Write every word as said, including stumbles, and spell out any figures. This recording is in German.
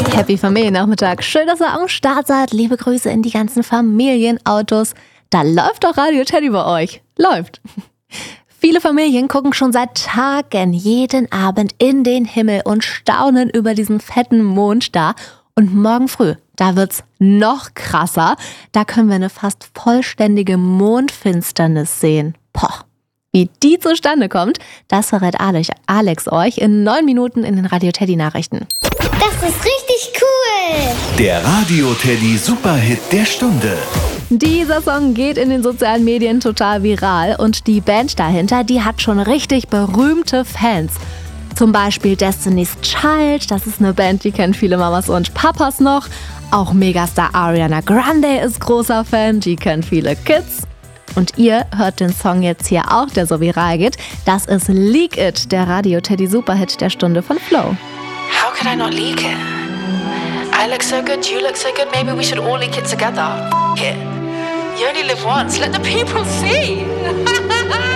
Happy Familiennachmittag. Schön, dass ihr am Start seid. Liebe Grüße in die ganzen Familienautos. Da läuft doch Radio Teddy bei euch. Läuft. Viele Familien gucken schon seit Tagen jeden Abend in den Himmel und staunen über diesen fetten Mond da. Und morgen früh, da wird's noch krasser. Da können wir eine fast vollständige Mondfinsternis sehen. Poh. Wie die zustande kommt, das verrät Alex euch in neun Minuten in den Radio Teddy Nachrichten. Das ist richtig cool! Der Radio Teddy Superhit der Stunde. Dieser Song geht in den sozialen Medien total viral und die Band dahinter, die hat schon richtig berühmte Fans. Zum Beispiel Destiny's Child, das ist eine Band, die kennen viele Mamas und Papas noch. Auch Megastar Ariana Grande ist großer Fan, die kennen viele Kids. Und ihr hört den Song jetzt hier auch, der so viral geht. Das ist Leak It, der Radio Teddy Superhit der Stunde von Flow. How could I not leak it? I look so good, you look so good, maybe we should all leak it together. F*** it. You only live once, let the people see.